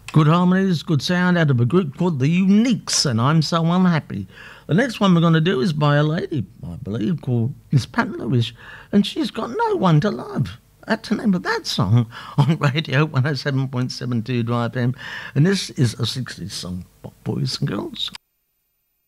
Good harmonies, good sound out of a group called the Uniques, and I'm so unhappy. The next one we're going to do is by a lady, I believe, called Miss Pat Lewis, and she's got no one to love. That's the name of that song on Radio 107.72 Drive FM, and this is a 60s song, boys and girls.